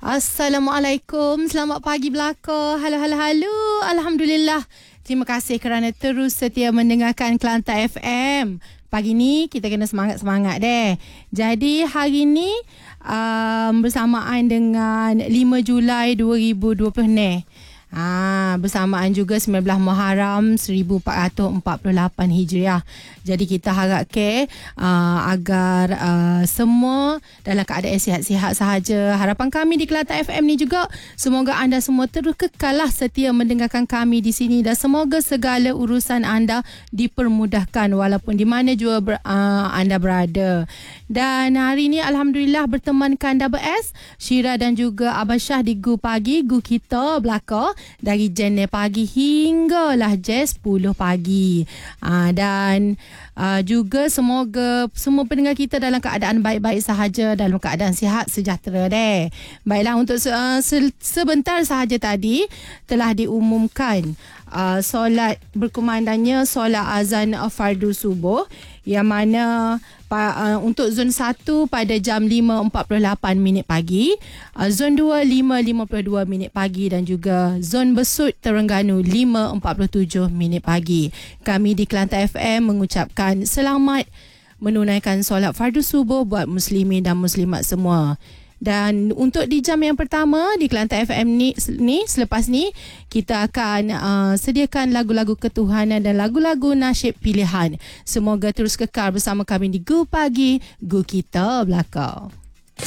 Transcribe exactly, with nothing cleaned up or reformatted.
Assalamualaikum, selamat pagi belaka. Halo, halo, halo. Alhamdulillah. Terima kasih kerana terus setia mendengarkan Kelantan F M. Pagi ni kita kena semangat-semangat deh. Jadi hari ni um, bersamaan dengan lima Julai dua ribu dua puluh ni. Ah, bersamaan juga sembilan belas Muharram seribu empat ratus empat puluh lapan Hijriah. Jadi kita harap ke uh, agar uh, semua dalam keadaan sihat-sihat sahaja. Harapan kami di Kelantan F M ni juga semoga anda semua terus kekallah setia mendengarkan kami di sini dan semoga segala urusan anda dipermudahkan walaupun di mana jua ber, uh, anda berada. Dan hari ni alhamdulillah bertemankan Double S, Syira dan juga Abah Syah di Gu Pagi, Gu kita belaka. Dari jam pagi hinggalah jam sepuluh pagi. Aa, dan aa, juga semoga semua pendengar kita dalam keadaan baik-baik sahaja, dalam keadaan sihat sejahtera deh. Baiklah, untuk se- se- sebentar sahaja tadi telah diumumkan aa, solat berkumandangnya solat azan fardu subuh, yang mana uh, untuk zon satu pada jam lima empat puluh lapan minit pagi, uh, zon dua lima lima puluh dua minit pagi dan juga zon Besut Terengganu lima empat puluh tujuh minit pagi. Kami di Kelantan F M mengucapkan selamat menunaikan solat fardu subuh buat muslimin dan muslimat semua. Dan untuk di jam yang pertama di Kelantan F M ni, ni selepas ni kita akan uh, sediakan lagu-lagu ketuhanan dan lagu-lagu nasyid pilihan. Semoga terus kekal bersama kami di Gu Pagi, Gu kita belaka.